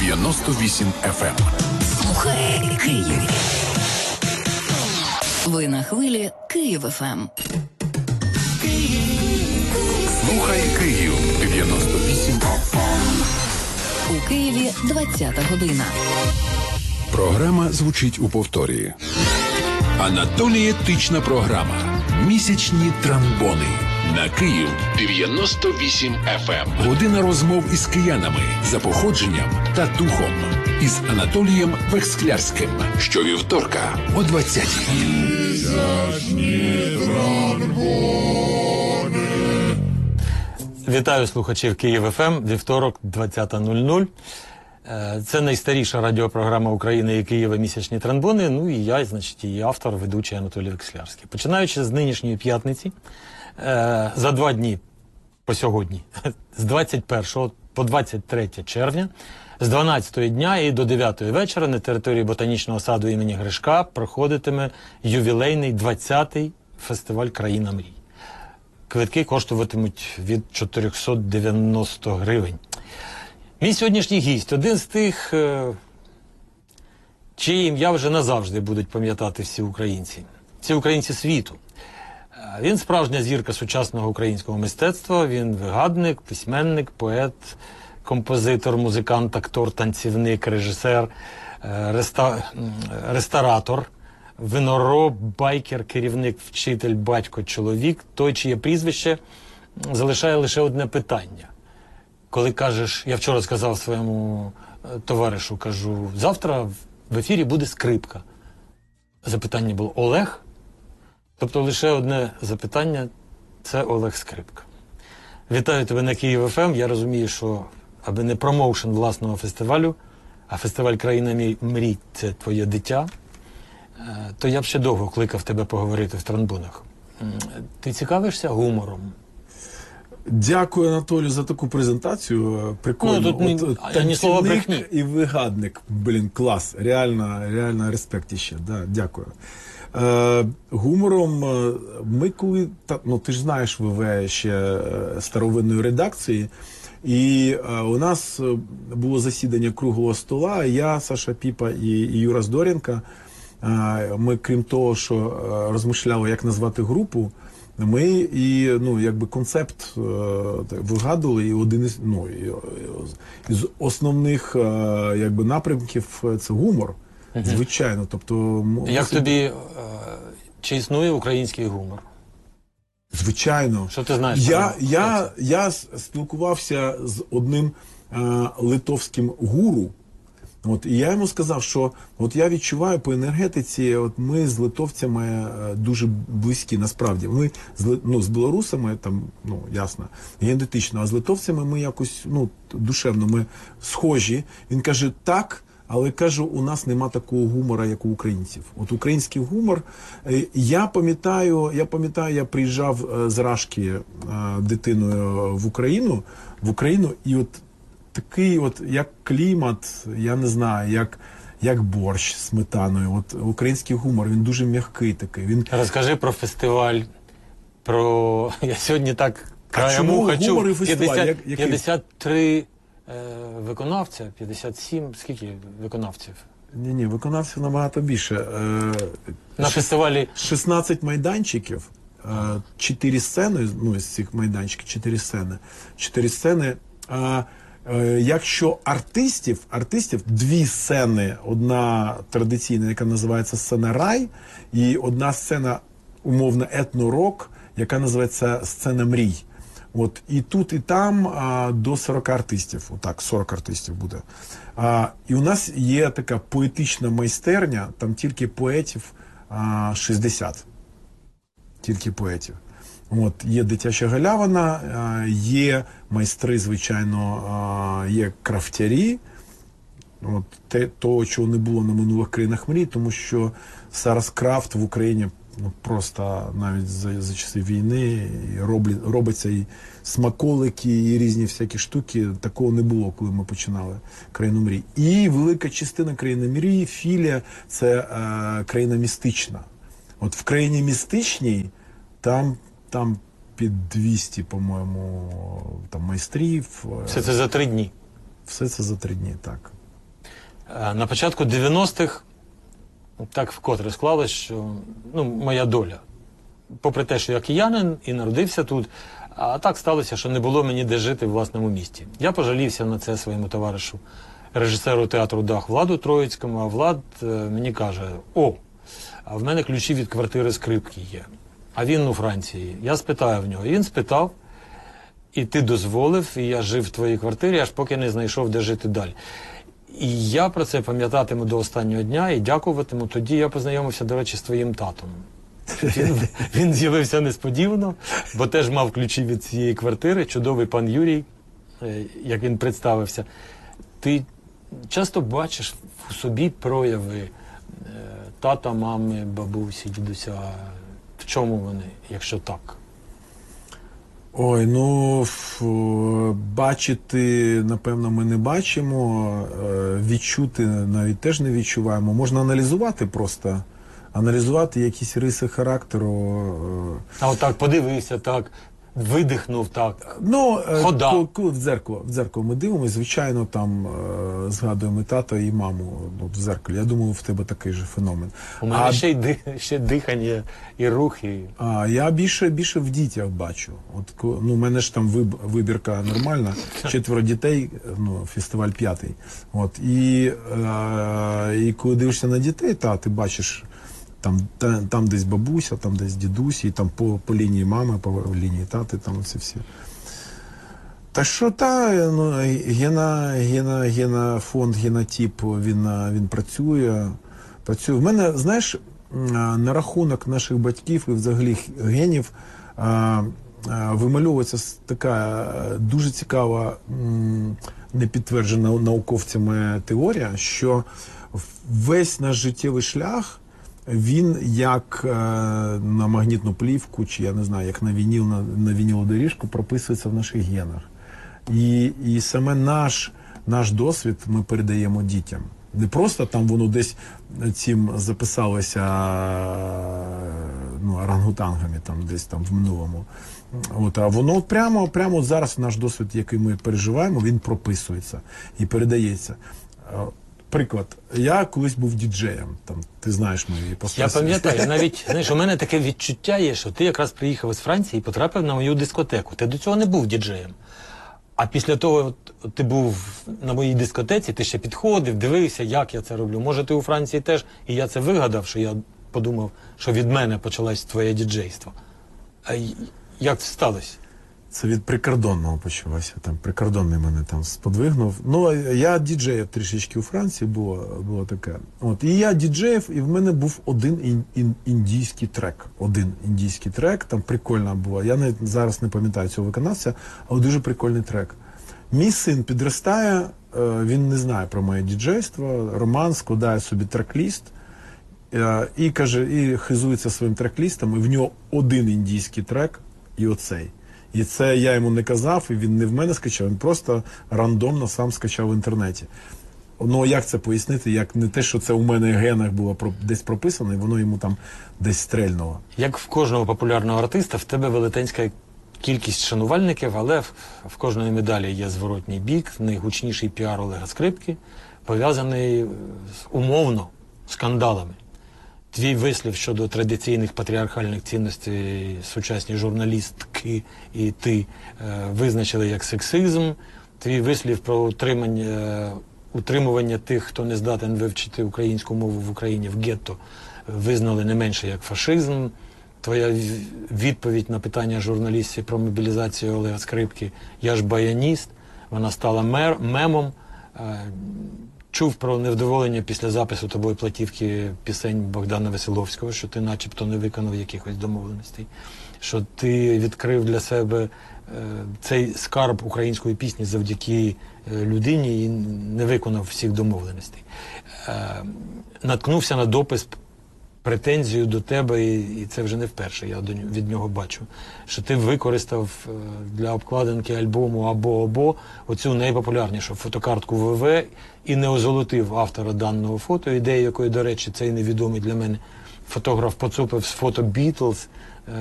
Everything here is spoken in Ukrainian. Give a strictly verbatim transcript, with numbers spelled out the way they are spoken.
дев'яносто вісім еф ем. Слухай Київ. Ви на хвилі Київ еф ем. Слухай Київ. дев'яносто вісім еф ем. У Києві двадцята година. Програма звучить у повторі. Анатолієтична програма. Місячні тромбони. На Київ дев'яносто вісім еф ем. Година розмов із киянами за походженням та духом. Із Анатолієм Вексклярським. Щовівторка о двадцятій. Місячні тромбони. Вітаю слухачів Київ еф ем. Вівторок, двадцята нуль нуль. Це найстаріша радіопрограма України і Києва «Місячні тромбони». Ну і я, значить, її автор, ведучий Анатолій Вексклярський. Починаючи з нинішньої п'ятниці, за два дні по сьогодні, з двадцять першого по двадцять третє червня, з дванадцятої дня і до дев'ятої вечора на території Ботанічного саду імені Гришка проходитиме ювілейний двадцятий фестиваль «Країна мрій». Квитки коштуватимуть від чотириста дев'яносто гривень. Мій сьогоднішній гість – один з тих, чиє ім'я вже назавжди будуть пам'ятати всі українці. Всі українці світу. Він справжня зірка сучасного українського мистецтва, він вигадник, письменник, поет, композитор, музикант, актор, танцівник, режисер, реста... ресторатор, винороб, байкер, керівник, вчитель, батько, чоловік. Той, чиє прізвище залишає лише одне питання. Коли кажеш, я вчора сказав своєму товаришу, кажу, завтра в ефірі буде скрипка. Запитання було Олег? Тобто лише одне запитання – це Олег Скрипка. Вітаю тебе на Київ еф ем. Я розумію, що аби не промоушен власного фестивалю, а фестиваль «Країна мрій» – це твоє дитя, то я б ще довго кликав тебе поговорити в тромбонах. Ти цікавишся гумором? Дякую, Анатолію, за таку презентацію. Прикольно. Ну, тут От, ні, ні слова брехні. І вигадник. Блін, клас. Реально, реально респект іще. Да, дякую. Е, гумором ми коли... Та, ну, ти ж знаєш ВВ ще старовинної редакції. І е, у нас було засідання круглого стола. Я, Саша Піпа і, і Юра Здоренко. Е, ми, крім того, що е, розмишляли, як назвати групу, ми і, ну, якби концепт е, вигадували, і один із, ну, із основних е, якби напрямків це гумор, угу. Звичайно. Тобто, як собі... тобі, е, чи існує український гумор? Звичайно. Що ти знаєш? Я, я, я спілкувався з одним е, литовським гуру. От, і я йому сказав, що от я відчуваю по енергетиці, от ми з литовцями дуже близькі, насправді. Ми з, ну, з білорусами, там, ну, ясно, генетично, а з литовцями ми якось, ну, душевно, ми схожі. Він каже, так, але, кажу, у нас нема такого гумора, як у українців. От український гумор, я пам'ятаю, я пам'ятаю, я приїжджав з Рашки дитиною в Україну, в Україну, і от такий от, як клімат, я не знаю, як, як борщ з сметаною. От український гумор, він дуже м'який такий. Він... Розкажи про фестиваль, про... Я сьогодні так краєм уха чув. п'ятдесят, п'ятдесят три е, виконавця, п'ятдесят сім, скільки виконавців? Ні-ні, виконавців набагато більше. Е, На ш... фестивалі... шістнадцять майданчиків, е, чотири сцени, ну, із цих майданчиків, чотири сцени. чотири сцени. Е, Якщо артистів, артистів дві сцени, одна традиційна, яка називається сцена «Рай», і одна сцена, умовно, етно-рок, яка називається сцена «Мрій». От, і тут, і там а, до сорока артистів, отак, сорок артистів буде. А, і у нас є така поетична майстерня, там тільки поетів а, шістдесят. Тільки поетів. От, є дитяча галявина, є майстри, звичайно, є крафтярі. От, те, того, чого не було на минулих країнах мрій, тому що зараз крафт в Україні, ну, просто навіть за, за часи війни і роблять, робиться і смаколики, і різні всякі штуки. Такого не було, коли ми починали країну мрій. І велика частина країни мрій, філія, це е, країна містична. От в країні містичній там Там під двісті, по-моєму, там майстрів. Все це за три дні? Все це за три дні, так. Е, На початку дев'яностих так вкотре склалось, що ну, моя доля. Попри те, що я киянин і народився тут, а так сталося, що не було мені де жити в власному місті. Я пожалівся на це своєму товаришу, режисеру театру «Дах» Владу Троїцькому, а Влад е, мені каже: о, а в мене ключі від квартири Скрипки є. А він у Франції. Я спитаю в нього. І він спитав, і ти дозволив, і я жив в твоїй квартирі, аж поки не знайшов, де жити далі. І я про це пам'ятатиму до останнього дня і дякуватиму. Тоді я познайомився, до речі, з твоїм татом. Він, він з'явився несподівано, бо теж мав ключі від цієї квартири. Чудовий пан Юрій, е, як він представився. Ти часто бачиш в собі прояви е, тата, мами, бабусі, дідуся. В чому вони, якщо так? Ой, ну, ф, бачити, напевно, ми не бачимо, е, відчути навіть теж не відчуваємо. Можна аналізувати просто, аналізувати якісь риси характеру. е. А отак подивився, так, видихнув, так. Ну, е, Хода. ко- коли в дзеркало, в дзеркало ми дивимося, звичайно, там е, згадуємо і тата, і маму ну, в дзеркалі. Я думаю, в тебе такий же феномен. У мене А ще й ди, ще дихання, і рух, і... А, я більше, більше в дітях бачу. От, ко- ну, у мене ж там виб, вибірка нормальна, четверо дітей, ну, фестиваль п'ятий. От, і, е, і коли дивишся на дітей, та, ти бачиш, там, та, там десь бабуся, там десь дідусь, і там по, по лінії мами, по лінії тати, там оці всі. Та що та, ну, гена, гена, генофонд, генотип, він, він працює. працює. В мене, знаєш, на рахунок наших батьків і взагалі генів а, а, вимальовується с- така е, дуже цікава, м, не підтверджена науковцями теорія, що весь наш життєвий шлях, він як е, на магнітну плівку, чи я не знаю, як на вініл, на, на вінілу доріжку прописується в наших генах. І, і саме наш, наш досвід ми передаємо дітям. Не просто там воно десь цим записалося ну, орангутангами там, десь там в минулому. От, а воно прямо, прямо зараз наш досвід, який ми переживаємо, він прописується і передається. Приклад, я колись був діджеєм, там, ти знаєш мої Я постерси. пам'ятаю, навіть, знаєш, у мене таке відчуття є, що ти якраз приїхав із Франції і потрапив на мою дискотеку. Ти до цього не був діджеєм. А після того от, ти був на моїй дискотеці, ти ще підходив, дивився, як я це роблю. Може, ти у Франції теж, і я це вигадав, що я подумав, що від мене почалось твоє діджейство. А й- як це сталося? Це від прикордонного почалося. Там прикордонний мене там сподвигнув. Ну, я діджеїв трішечки у Франції, було, було таке. От, і я діджеїв, і в мене був один ін, ін, індійський трек. Один індійський трек, там прикольна була. Я не, зараз не пам'ятаю цього виконавця, але дуже прикольний трек. Мій син підростає, е, він не знає про моє діджейство, Роман складає собі трек-ліст, е, і каже, і хизується своїм трек-лістом, і в нього один індійський трек, і оцей. І це я йому не казав, і він не в мене скачав, він просто рандомно сам скачав в інтернеті. Ну, як це пояснити, як не те, що це у мене в генах було про- десь прописано, і воно йому там десь стрельнуло. Як в кожного популярного артиста, в тебе велетенська кількість шанувальників, але в, в кожної медалі є зворотній бік. Найгучніший піар Олега Скрипки пов'язаний з, умовно скандалами. Твій вислів щодо традиційних патріархальних цінностей сучасні журналістки і ти е, визначили як сексизм. Твій вислів про утримання, е, утримування тих, хто не здатен вивчити українську мову в Україні в гетто, визнали не менше як фашизм. Твоя в- відповідь на питання журналістів про мобілізацію Олега Скрипки «Я ж баяніст», вона стала мер, мемом. Е, Чув про невдоволення після запису тобою платівки пісень Богдана Веселовського, що ти начебто не виконав якихось домовленостей, що ти відкрив для себе е, цей скарб української пісні завдяки е, людині і не виконав всіх домовленостей. Е, наткнувся на допис, претензію до тебе, і, і це вже не вперше, я до, ню- від нього бачу, що ти використав е, для обкладинки альбому «Або-або» оцю найпопулярнішу фотокартку ВВ і не озолотив автора даного фото, ідею якої, до речі, цей невідомий для мене фотограф поцупив з фото «Бітлз»,